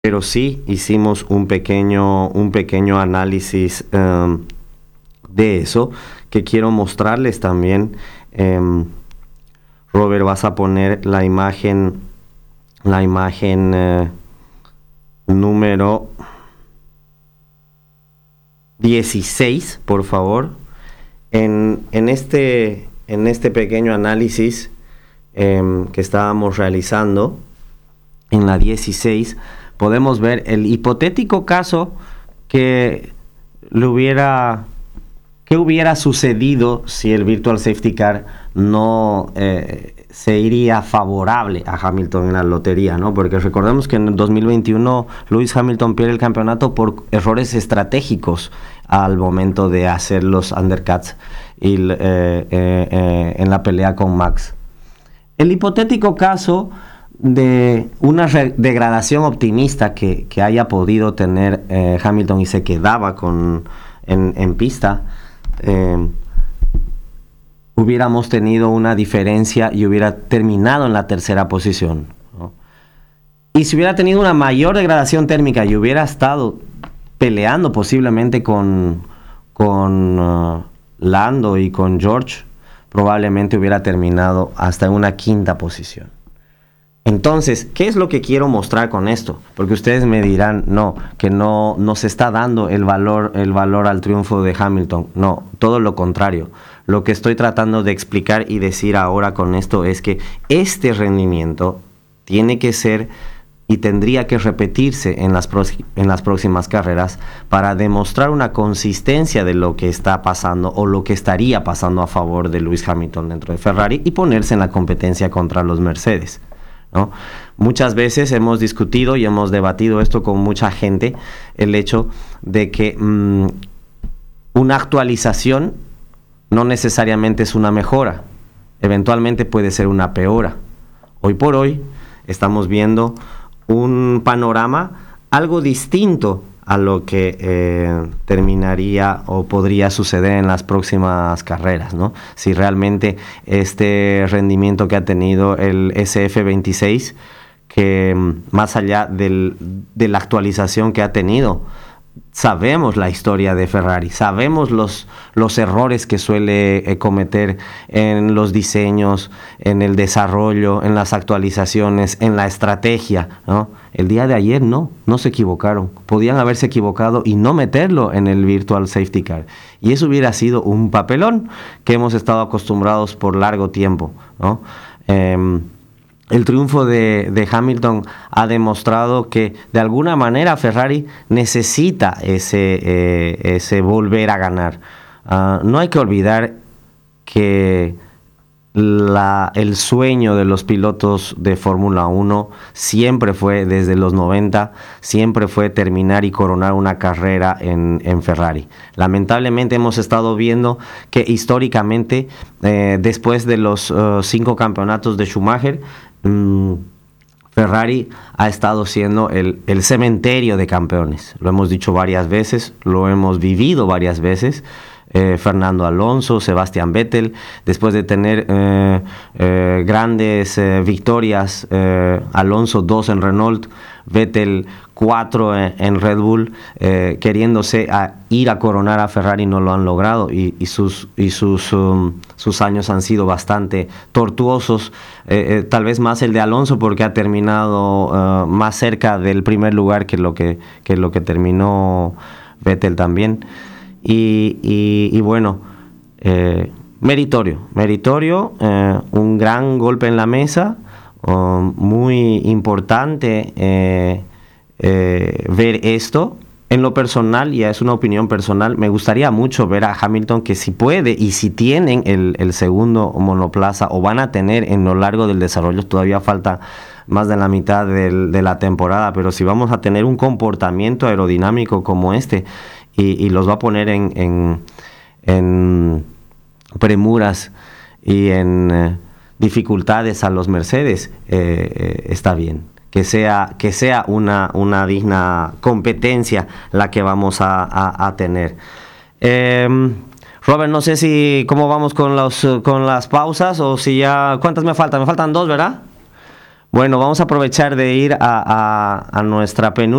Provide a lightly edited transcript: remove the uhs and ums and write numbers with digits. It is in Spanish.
pero sí hicimos un pequeño análisis de eso que quiero mostrarles también. Robert, vas a poner la imagen número 16, por favor. En este pequeño análisis que estábamos realizando, en la 16, podemos ver el hipotético caso que hubiera sucedido si el Virtual Safety Car no se iría favorable a Hamilton en la lotería, ¿no? Porque recordemos que en el 2021 Lewis Hamilton pierde el campeonato por errores estratégicos al momento de hacer los undercuts en la pelea con Max. El hipotético caso de una degradación optimista que haya podido tener Hamilton y se quedaba en pista, hubiéramos tenido una diferencia y hubiera terminado en la tercera posición, ¿no? Y si hubiera tenido una mayor degradación térmica y hubiera estado peleando posiblemente con Lando y con George, probablemente hubiera terminado hasta en una quinta posición. Entonces, ¿qué es lo que quiero mostrar con esto? Porque ustedes me dirán, que no se está dando el valor al triunfo de Hamilton. No, todo lo contrario. Lo que estoy tratando de explicar y decir ahora con esto es que este rendimiento tiene que ser y tendría que repetirse en las próximas carreras para demostrar una consistencia de lo que está pasando o lo que estaría pasando a favor de Lewis Hamilton dentro de Ferrari y ponerse en la competencia contra los Mercedes, ¿no? Muchas veces hemos discutido y hemos debatido esto con mucha gente, el hecho de que una actualización no necesariamente es una mejora, eventualmente puede ser una peora. Hoy por hoy estamos viendo un panorama algo distinto a lo que terminaría o podría suceder en las próximas carreras, ¿no? Si realmente este rendimiento que ha tenido el SF26, que más allá de la actualización que ha tenido, sabemos la historia de Ferrari, sabemos los errores que suele cometer en los diseños, en el desarrollo, en las actualizaciones, en la estrategia, ¿no? El día de ayer no se equivocaron. Podían haberse equivocado y no meterlo en el Virtual Safety Car. Y eso hubiera sido un papelón que hemos estado acostumbrados por largo tiempo, ¿no? El triunfo de Hamilton ha demostrado que de alguna manera Ferrari necesita ese volver a ganar. No hay que olvidar que el sueño de los pilotos de Fórmula 1 siempre fue, desde los 90, siempre fue terminar y coronar una carrera en Ferrari. Lamentablemente hemos estado viendo que históricamente, después de los 5 campeonatos de Schumacher, Ferrari ha estado siendo el cementerio de campeones. Lo hemos dicho varias veces, lo hemos vivido varias veces. Fernando Alonso, Sebastian Vettel, después de tener grandes victorias, Alonso 2 en Renault, Vettel 4 en Red Bull, queriéndose ir a coronar a Ferrari, no lo han logrado y sus años han sido bastante tortuosos, tal vez más el de Alonso porque ha terminado más cerca del primer lugar que lo que terminó Vettel también. Y bueno, meritorio, un gran golpe en la mesa, muy importante ver esto. En lo personal, ya es una opinión personal, me gustaría mucho ver a Hamilton que si puede y si tienen el segundo monoplaza o van a tener en lo largo del desarrollo, todavía falta más de la mitad de la temporada, pero si vamos a tener un comportamiento aerodinámico como este y los va a poner en premuras y en dificultades a los Mercedes, está bien. Que sea una digna competencia la que vamos a tener. Robert, no sé cómo vamos con las pausas o si ya... ¿Cuántas me faltan? Me faltan 2, ¿verdad? Bueno, vamos a aprovechar de ir a nuestra penúltima